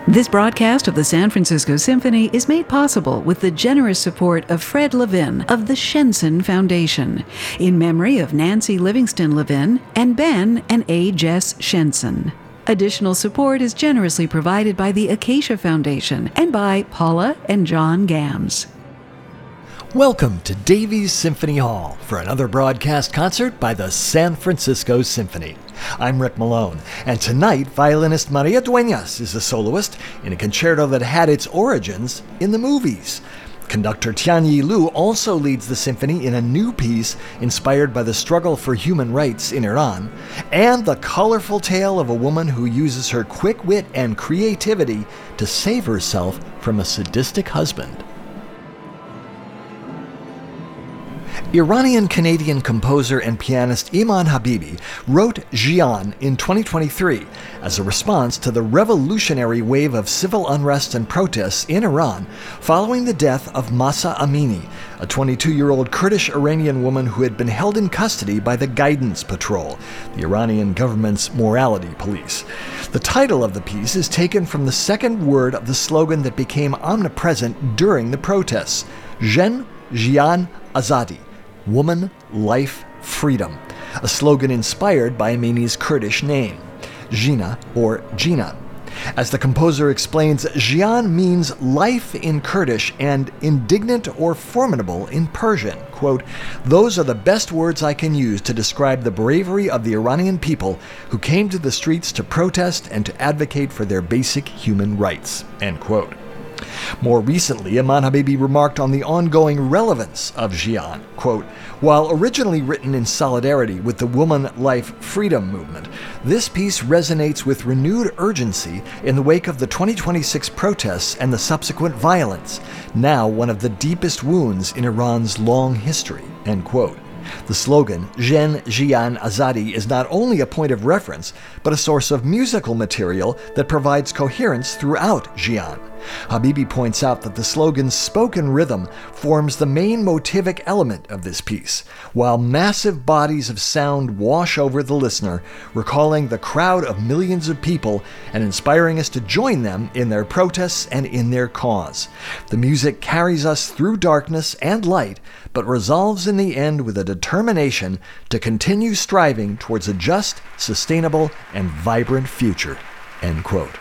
This broadcast of the San Francisco Symphony is made possible with the generous support of Fred Levin of the Shenson Foundation, in memory of Nancy Livingston Levin and Ben and A. Jess Shenson. Additional support is generously provided by the Acacia Foundation and by Paula and John Gams. Welcome to Davies Symphony Hall for another broadcast concert by the San Francisco Symphony. I'm Rick Malone, and tonight violinist Maria Dueñas is a soloist in a concerto that had its origins in the movies. Conductor Tianyi Liu also leads the symphony in a new piece inspired by the struggle for human rights in Iran, and the colorful tale of a woman who uses her quick wit and creativity to save herself from a sadistic husband. Iranian-Canadian composer and pianist Iman Habibi wrote Jian in 2023 as a response to the revolutionary wave of civil unrest and protests in Iran following the death of Mahsa Amini, a 22-year-old Kurdish-Iranian woman who had been held in custody by the Guidance Patrol, the Iranian government's morality police. The title of the piece is taken from the second word of the slogan that became omnipresent during the protests, Zhen, Jian, Azadi. Woman, Life, Freedom, a slogan inspired by Amini's Kurdish name, Jina or Gina. As the composer explains, Jian means life in Kurdish and indignant or formidable in Persian. Quote, "Those are the best words I can use to describe the bravery of the Iranian people who came to the streets to protest and to advocate for their basic human rights." End quote. More recently, Iman Habibi remarked on the ongoing relevance of Jian. Quote, "While originally written in solidarity with the woman, life, freedom movement, this piece resonates with renewed urgency in the wake of the 2026 protests and the subsequent violence, now one of the deepest wounds in Iran's long history." End quote. The slogan, Zhen, Jian, Azadi, is not only a point of reference, but a source of musical material that provides coherence throughout Jian. Habibi points out that the slogan's spoken rhythm forms the main motivic element of this piece, while massive bodies of sound wash over the listener, recalling the crowd of millions of people and inspiring us to join them in their protests and in their cause. The music carries us through darkness and light, but resolves in the end with a determination to continue striving towards a just, sustainable, and vibrant future. End quote.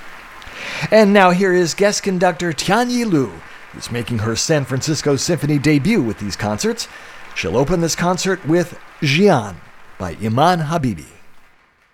And now here is guest conductor Tianyi Liu, who's making her San Francisco Symphony debut with these concerts. She'll open this concert with Jian by Iman Habibi.